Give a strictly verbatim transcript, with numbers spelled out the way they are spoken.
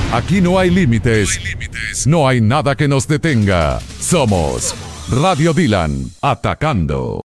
Aquí no hay límites, no hay nada que nos detenga. Somos Radio Dylan, atacando.